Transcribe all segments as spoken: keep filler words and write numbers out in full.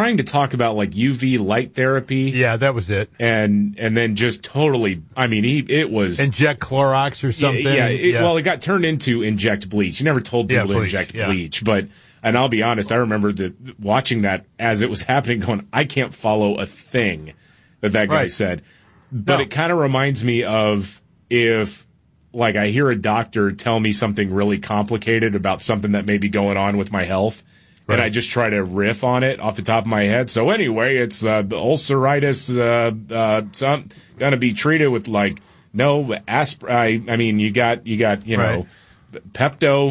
trying to talk about like U V light therapy. Yeah, that was it. And and then just totally, I mean, he it was inject Clorox or something. Yeah, yeah, it, yeah. well, it got turned into inject bleach. You never told people Yeah, to bleach, inject yeah. bleach, but and I'll be honest, I remember the watching that as it was happening, going, I can't follow a thing that that guy Right. said. But No. it kind of reminds me of if. Like, I hear a doctor tell me something really complicated about something that may be going on with my health, right. and I just try to riff on it off the top of my head. So anyway, it's uh, ulceritis, uh, uh, some going to be treated with, like, no asp. I, I mean, you got, you got, you know, right. Pepto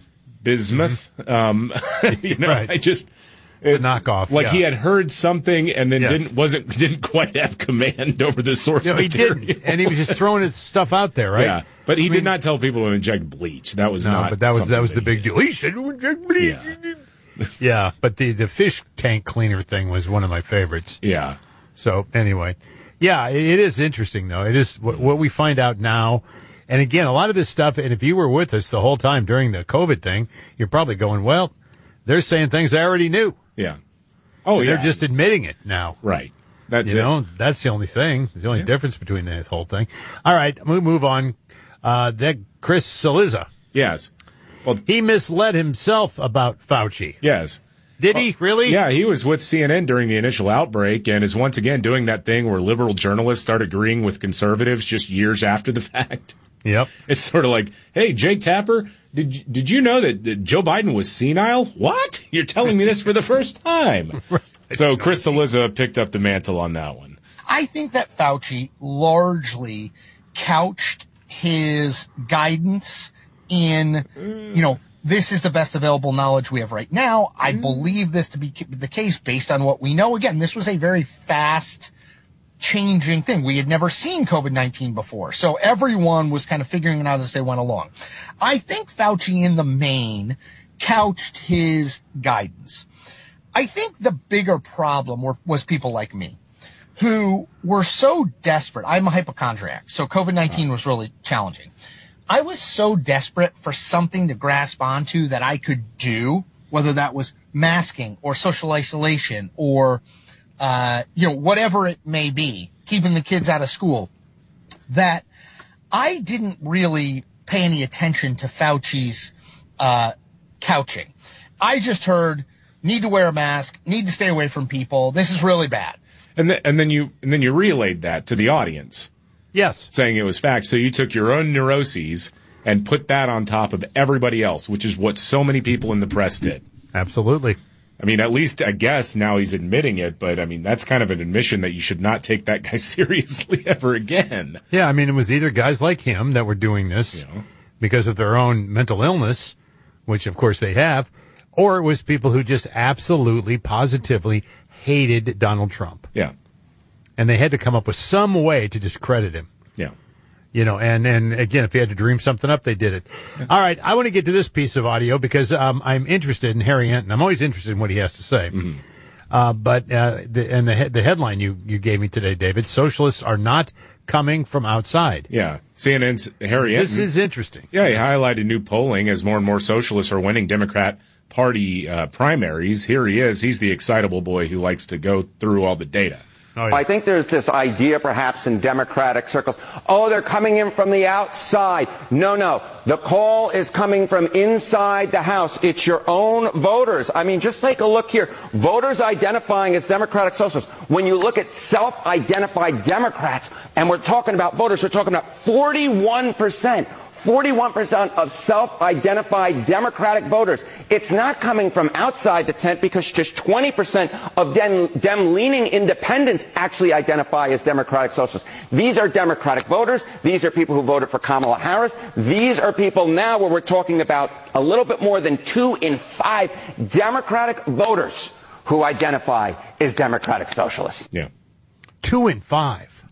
Bismuth. Mm-hmm. Um, you know, right. I just. It's a knockoff. Like yeah. he had heard something and then Yes. didn't wasn't didn't quite have command over the source No, he material. didn't, and he was just throwing his stuff out there, right? Yeah, but he I did mean, not tell people to inject bleach. That was no, not. but that was that something was the he big did. deal. He said to inject bleach. Yeah. Yeah, but the the fish tank cleaner thing was one of my favorites. Yeah. So anyway, yeah, it, it is interesting though. It is what, what we find out now. And again, a lot of this stuff, and if you were with us the whole time during the COVID thing, you're probably going, well, they're saying things I already knew. Yeah. Oh, And yeah. They're just admitting it now. Right. That's you it. know, that's the only thing. It's the only Yeah. difference between the whole thing. All right, we move on. Uh, that Chris Cillizza, Yes. Well, he misled himself about Fauci. yes. Did he really? Yeah, he was with C N N during the initial outbreak and is once again doing that thing where liberal journalists start agreeing with conservatives just years after the fact. Yep. It's sort of like, hey, Jake Tapper, did you- did you know that, that Joe Biden was senile? What? You're telling me this for the first time. Right. So Chris Cillizza picked up the mantle on that one. I think that Fauci largely couched his guidance in, you know, this is the best available knowledge we have right now. I believe this to be the case based on what we know. Again, this was a very fast changing thing. We had never seen COVID nineteen before. So everyone was kind of figuring it out as they went along. I think Fauci in the main couched his guidance. I think the bigger problem were, was people like me who were so desperate. I'm a hypochondriac, so COVID nineteen was really challenging. I was so desperate for something to grasp onto that I could do, whether that was masking or social isolation or, uh, you know, whatever it may be, keeping the kids out of school, that I didn't really pay any attention to Fauci's, uh, couching. I just heard, need to wear a mask, need to stay away from people. This is really bad. And then, and then you and then you relayed that to the audience, Yes. saying it was fact. So you took your own neuroses and put that on top of everybody else, which is what so many people in the press did. Absolutely. I mean, at least I guess now he's admitting it, but I mean, that's kind of an admission that you should not take that guy seriously ever again. Yeah, I mean, it was either guys like him that were doing this You know? because of their own mental illness, which of course they have, or it was people who just absolutely, positively hated Donald Trump. Yeah. And they had to come up with some way to discredit him. Yeah. You know, and, and again, if you had to dream something up, they did it. All right, I want to get to this piece of audio because um, I'm interested in Harry Enton. I'm always interested in what he has to say. Mm-hmm. Uh, but uh, the, and the he- the headline you, you gave me today, David, socialists are not coming from outside. Yeah. C N N's Harry This Enton- is interesting. Yeah, he highlighted new polling as more and more socialists are winning Democrat Party uh, primaries. Here he is. He's the excitable boy who likes to go through all the data. Oh, yeah. I think there's this idea perhaps in Democratic circles, oh, they're coming in from the outside. No, no. The call is coming from inside the House. It's your own voters. I mean, just take a look here. Voters identifying as Democratic Socialists. When you look at self-identified Democrats, and we're talking about voters, we're talking about forty-one percent. forty-one percent of self-identified Democratic voters. It's not coming from outside the tent because just twenty percent of Dem- Dem-leaning independents actually identify as Democratic Socialists. These are Democratic voters. These are people who voted for Kamala Harris. These are people now where we're talking about a little bit more than two in five Democratic voters who identify as Democratic Socialists. Yeah. Two in five.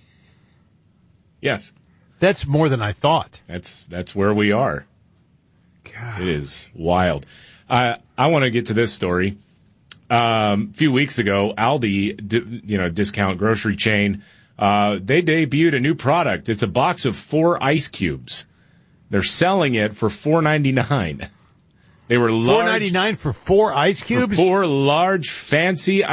Yes. That's more than I thought. That's that's where we are. God. It is wild. I I want to get to this story. Um, a few weeks ago, Aldi, di- you know, discount grocery chain, uh, they debuted a new product. It's a box of four ice cubes. They're selling it for four ninety-nine. They were large, four ninety-nine for four ice for cubes? four large, fancy